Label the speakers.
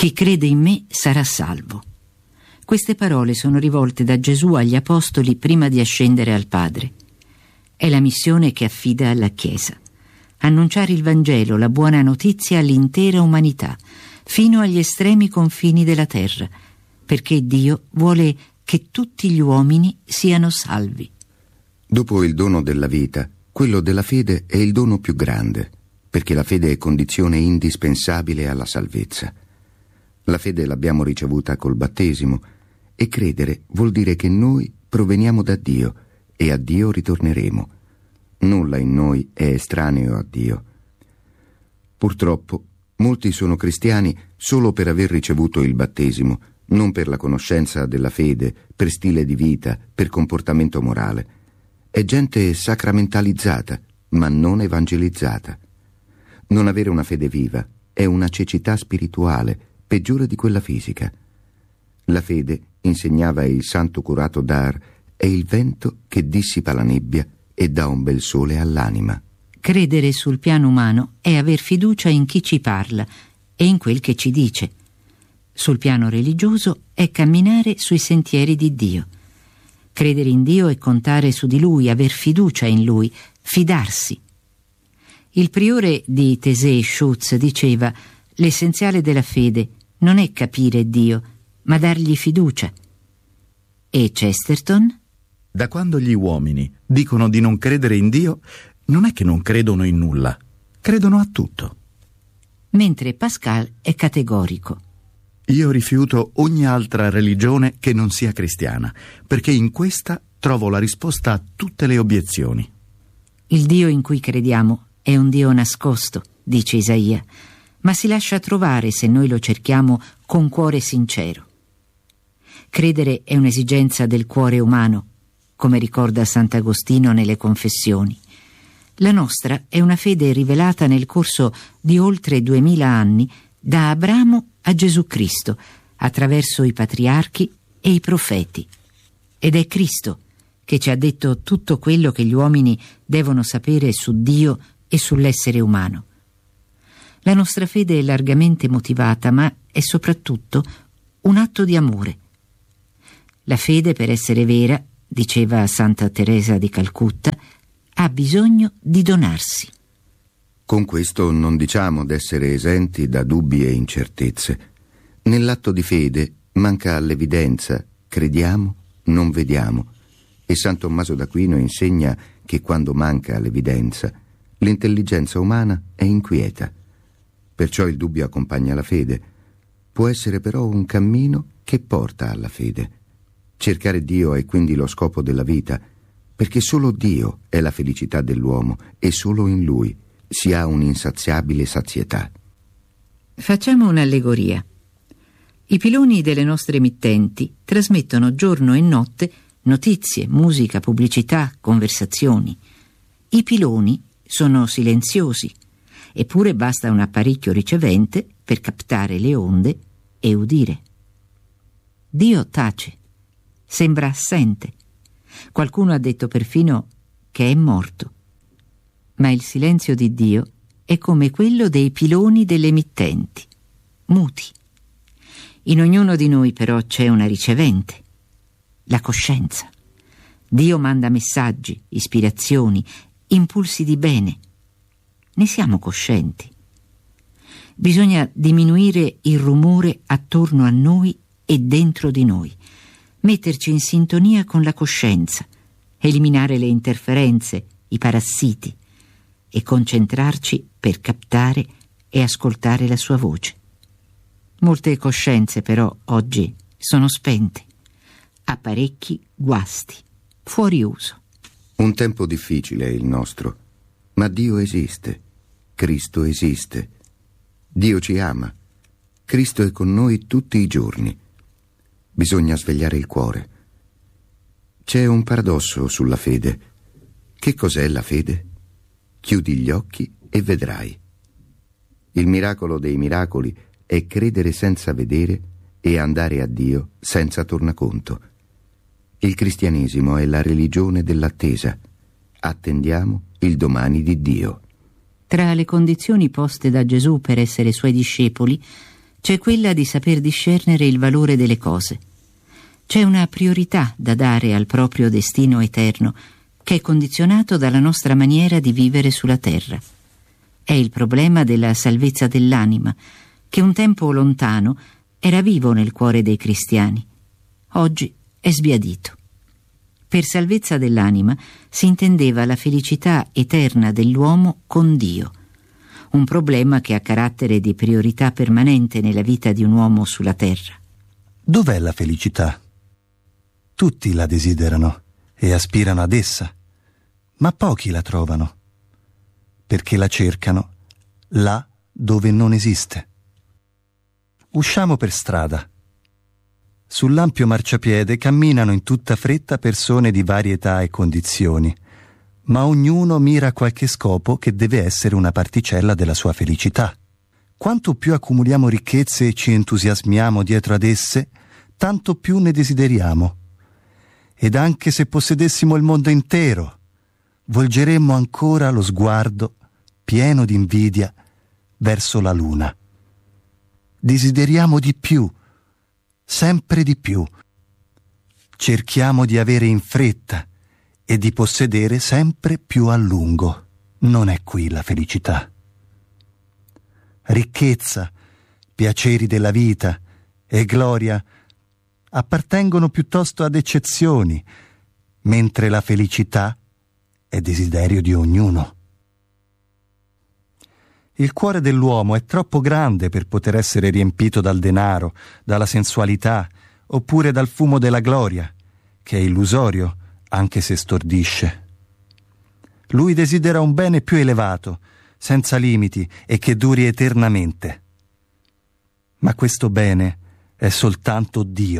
Speaker 1: Chi crede in me sarà salvo. Queste parole sono rivolte da Gesù agli apostoli prima di ascendere al Padre. È la missione che affida alla Chiesa: annunciare il Vangelo, la buona notizia, all'intera umanità, fino agli estremi confini della terra, perché Dio vuole che tutti gli uomini siano salvi.
Speaker 2: Dopo il dono della vita, quello della fede è il dono più grande, perché la fede è condizione indispensabile alla salvezza. La fede l'abbiamo ricevuta col battesimo, e credere vuol dire che noi proveniamo da Dio e a Dio ritorneremo. Nulla in noi è estraneo a Dio. Purtroppo, molti sono cristiani solo per aver ricevuto il battesimo, non per la conoscenza della fede, per stile di vita, per comportamento morale. È gente sacramentalizzata, ma non evangelizzata. Non avere una fede viva è una cecità spirituale, peggiore di quella fisica. La fede, insegnava il santo curato d'Ars, è il vento che dissipa la nebbia e dà un bel sole all'anima.
Speaker 1: Credere sul piano umano è aver fiducia in chi ci parla e in quel che ci dice. Sul piano religioso è camminare sui sentieri di Dio. Credere in Dio è contare su di Lui, aver fiducia in Lui, fidarsi. Il priore di Taizé-Schutz diceva: l'essenziale della fede non è capire Dio, ma dargli fiducia. E Chesterton?
Speaker 3: Da quando gli uomini dicono di non credere in Dio, non è che non credono in nulla, credono a tutto.
Speaker 1: Mentre Pascal è categorico.
Speaker 3: Io rifiuto ogni altra religione che non sia cristiana, perché in questa trovo la risposta a tutte le obiezioni.
Speaker 1: Il Dio in cui crediamo è un Dio nascosto, dice Isaia, ma si lascia trovare se noi lo cerchiamo con cuore sincero. Credere è un'esigenza del cuore umano, come ricorda Sant'Agostino nelle Confessioni. La nostra è una fede rivelata nel corso di oltre 2000 anni da Abramo a Gesù Cristo, attraverso i patriarchi e i profeti. Ed è Cristo che ci ha detto tutto quello che gli uomini devono sapere su Dio e sull'essere umano. La nostra fede è largamente motivata, ma è soprattutto un atto di amore. La fede, per essere vera, diceva Santa Teresa di Calcutta, ha bisogno di donarsi.
Speaker 2: Con questo non diciamo d'essere esenti da dubbi e incertezze. Nell'atto di fede manca l'evidenza, crediamo, non vediamo. E San Tommaso d'Aquino insegna che quando manca l'evidenza, l'intelligenza umana è inquieta. Perciò il dubbio accompagna la fede. Può essere però un cammino che porta alla fede. Cercare Dio è quindi lo scopo della vita, perché solo Dio è la felicità dell'uomo e solo in Lui si ha un'insaziabile sazietà.
Speaker 1: Facciamo un'allegoria. I piloni delle nostre emittenti trasmettono giorno e notte notizie, musica, pubblicità, conversazioni. I piloni sono silenziosi, eppure basta un apparecchio ricevente per captare le onde e udire. Dio tace, sembra assente. Qualcuno ha detto perfino che è morto. Ma il silenzio di Dio è come quello dei piloni delle emittenti, muti. In ognuno di noi però c'è una ricevente, la coscienza. Dio manda messaggi, ispirazioni, impulsi di bene. Ne siamo coscienti. Bisogna diminuire il rumore attorno a noi e dentro di noi, metterci in sintonia con la coscienza, eliminare le interferenze, i parassiti e concentrarci per captare e ascoltare la sua voce. Molte coscienze però oggi sono spente, apparecchi guasti, fuori uso.
Speaker 2: Un tempo difficile è il nostro, ma Dio esiste, Cristo esiste. Dio ci ama, Cristo è con noi tutti i giorni. Bisogna svegliare il cuore. C'è un paradosso sulla fede. Che cos'è la fede? Chiudi gli occhi e vedrai. Il miracolo dei miracoli è credere senza vedere e andare a Dio senza tornaconto. Il cristianesimo è la religione dell'attesa. Attendiamo il domani di Dio.
Speaker 1: Tra le condizioni poste da Gesù per essere suoi discepoli c'è quella di saper discernere il valore delle cose. C'è una priorità da dare al proprio destino eterno, che è condizionato dalla nostra maniera di vivere sulla terra. È il problema della salvezza dell'anima, che un tempo lontano era vivo nel cuore dei cristiani. Oggi è sbiadito. Per salvezza dell'anima si intendeva la felicità eterna dell'uomo con Dio, un problema che ha carattere di priorità permanente nella vita di un uomo sulla terra.
Speaker 4: Dov'è la felicità? Tutti la desiderano e aspirano ad essa, ma pochi la trovano, perché la cercano là dove non esiste. Usciamo per strada. Sull'ampio marciapiede camminano in tutta fretta persone di varie età e condizioni, ma ognuno mira a qualche scopo che deve essere una particella della sua felicità. Quanto più accumuliamo ricchezze e ci entusiasmiamo dietro ad esse, tanto più ne desideriamo. Ed anche se possedessimo il mondo intero, volgeremmo ancora lo sguardo, pieno di invidia, verso la luna. Desideriamo di più, sempre di più. Cerchiamo di avere in fretta e di possedere sempre più a lungo. Non è qui la felicità. Ricchezza, piaceri della vita e gloria appartengono piuttosto ad eccezioni, mentre la felicità è desiderio di ognuno. Il cuore dell'uomo è troppo grande per poter essere riempito dal denaro, dalla sensualità, oppure dal fumo della gloria, che è illusorio, anche se stordisce. Lui desidera un bene più elevato, senza limiti e che duri eternamente. Ma questo bene è soltanto Dio.